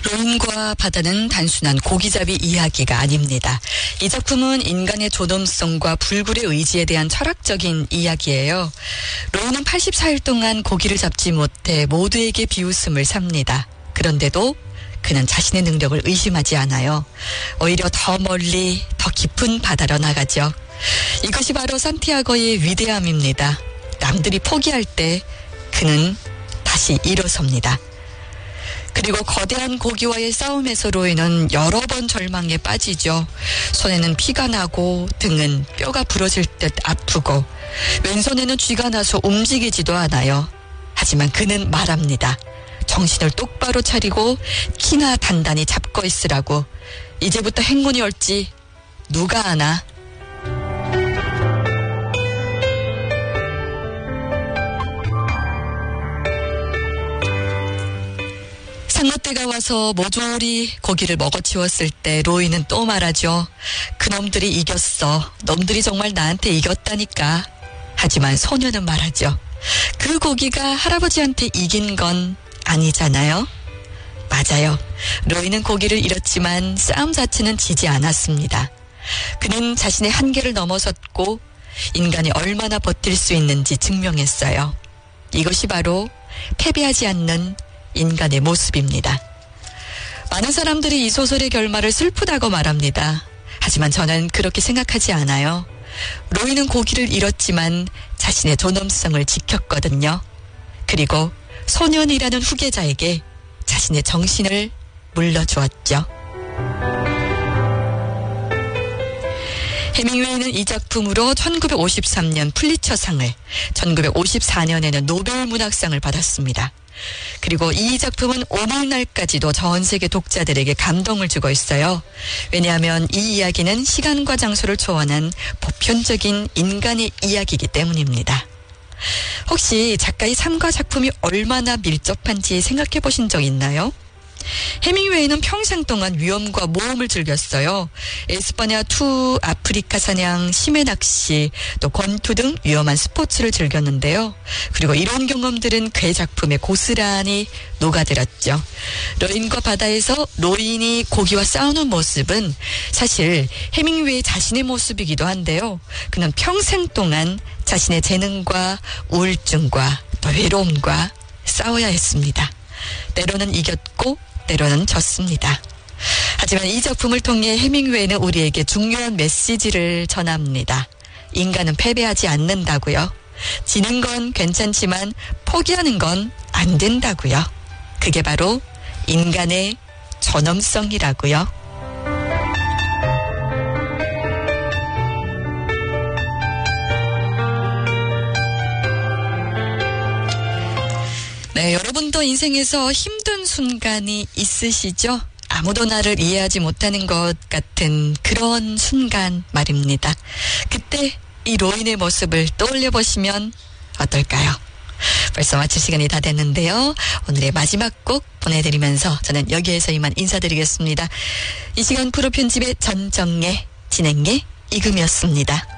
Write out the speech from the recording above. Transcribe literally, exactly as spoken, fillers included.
로인과 바다는 단순한 고기잡이 이야기가 아닙니다. 이 작품은 인간의 존엄성과 불굴의 의지에 대한 철학적인 이야기예요. 로인은 팔십사 일 동안 고기를 잡지 못해 모두에게 비웃음을 삽니다. 그런데도 그는 자신의 능력을 의심하지 않아요. 오히려 더 멀리 더 깊은 바다로 나가죠. 이것이 바로 산티아고의 위대함입니다. 남들이 포기할 때 그는 다시 일어섭니다. 그리고 거대한 고기와의 싸움에서 로이는 여러 번 절망에 빠지죠. 손에는 피가 나고 등은 뼈가 부러질 듯 아프고 왼손에는 쥐가 나서 움직이지도 않아요. 하지만 그는 말합니다. 정신을 똑바로 차리고 키나 단단히 잡고 있으라고. 이제부터 행운이 올지 누가 아나. 상어떼가 와서 모조리 고기를 먹어치웠을 때 로이는 또 말하죠. 그놈들이 이겼어. 놈들이 정말 나한테 이겼다니까. 하지만 소녀는 말하죠. 그 고기가 할아버지한테 이긴 건 아니잖아요. 맞아요. 로이는 고기를 잃었지만 싸움 자체는 지지 않았습니다. 그는 자신의 한계를 넘어섰고 인간이 얼마나 버틸 수 있는지 증명했어요. 이것이 바로 패배하지 않는 인간의 모습입니다. 많은 사람들이 이 소설의 결말을 슬프다고 말합니다. 하지만 저는 그렇게 생각하지 않아요. 로이는 고기를 잃었지만 자신의 존엄성을 지켰거든요. 그리고 소년이라는 후계자에게 자신의 정신을 물려주었죠. 해밍웨이는 이 작품으로 천구백오십삼 년 풀리처상을, 천구백오십사 년에는 노벨 문학상을 받았습니다. 그리고 이 작품은 오늘날까지도 전 세계 독자들에게 감동을 주고 있어요. 왜냐하면 이 이야기는 시간과 장소를 초월한 보편적인 인간의 이야기이기 때문입니다. 혹시 작가의 삶과 작품이 얼마나 밀접한지 생각해 보신 적 있나요? 해밍웨이는 평생 동안 위험과 모험을 즐겼어요. 에스파냐 투, 아프리카 사냥, 심해 낚시, 또 권투 등 위험한 스포츠를 즐겼는데요. 그리고 이런 경험들은 그의 작품에 고스란히 녹아들었죠. 로인과 바다에서 로인이 고기와 싸우는 모습은 사실 해밍웨이 자신의 모습이기도 한데요. 그는 평생 동안 자신의 재능과 우울증과 또 외로움과 싸워야 했습니다. 때로는 이겼고 때로는 졌습니다. 하지만 이 작품을 통해 해밍웨이는 우리에게 중요한 메시지를 전합니다. 인간은 패배하지 않는다고요. 지는 건 괜찮지만 포기하는 건 안 된다고요. 그게 바로 인간의 존엄성이라고요. 네, 여러분도 인생에서 힘든 순간이 있으시죠? 아무도 나를 이해하지 못하는 것 같은 그런 순간 말입니다. 그때 이 로인의 모습을 떠올려 보시면 어떨까요? 벌써 마칠 시간이 다 됐는데요. 오늘의 마지막 곡 보내드리면서 저는 여기에서 이만 인사드리겠습니다. 이 시간 프로 편집의 전정예, 진행의 이금이었습니다.